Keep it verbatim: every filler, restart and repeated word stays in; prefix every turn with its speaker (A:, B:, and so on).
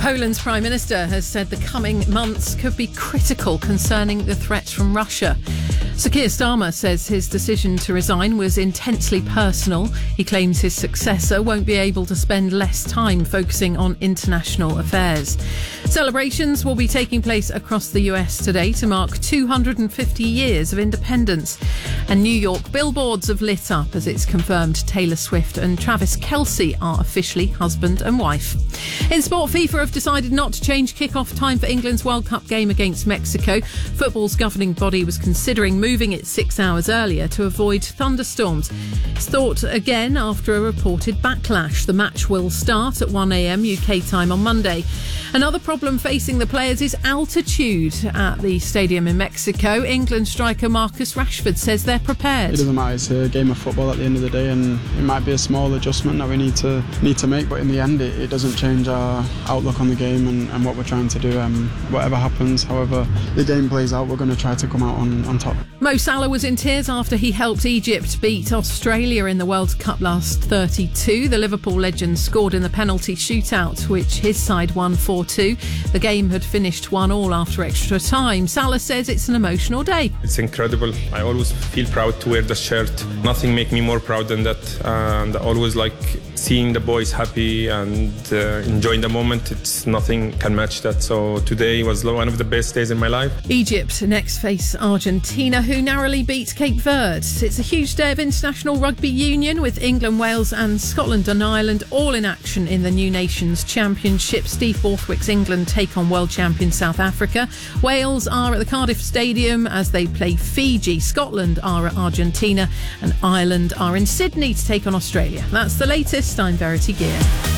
A: Poland's Prime Minister has said the coming months could be critical concerning the threat from Russia. Sir Keir Starmer says his decision to resign was intensely personal. He claims his successor won't be able to spend less time focusing on international affairs. Celebrations will be taking place across the U S today to mark two hundred fifty years of independence. And New York billboards have lit up as it's confirmed Taylor Swift and Travis Kelce are officially husband and wife. In sport, FIFA have decided not to change kick-off time for England's World Cup game against Mexico. Football's governing body was considering moving it six hours earlier to avoid thunderstorms. It's thought again after a reported backlash. The match will start at one a.m. U K time on Monday. Another problem facing the players is altitude at the stadium in Mexico. England striker Marcus Rashford says they're prepared.
B: It doesn't matter, it's a game of football at the end of the day, and it might be a small adjustment that we need to need to make, but in the end it, it doesn't change our outlook on the game and, and what we're trying to do. Um, whatever happens, however the game plays out, we're going to try to come out on, on top.
A: Mo Salah was in tears after he helped Egypt beat Australia in the World Cup last thirty-two. The Liverpool legend scored in the penalty shootout, which his side won four two. The game had finished one all after extra time. Salah says it's an emotional day.
C: It's incredible. I always feel proud to wear the shirt. Nothing makes me more proud than that. And I always like seeing the boys happy and uh, enjoying the moment. It's nothing can match that. So today was one of the best days in my life.
A: Egypt next face Argentina, who narrowly beat Cape Verde. It's a huge day of international rugby union with England, Wales and Scotland and Ireland all in action in the New Nations Championship. Steve Borthwick's England take on world champion South Africa. Wales are at the Cardiff Stadium as they play Fiji. Scotland are at Argentina and Ireland are in Sydney to take on Australia. That's the latest. I'm Verity Gear.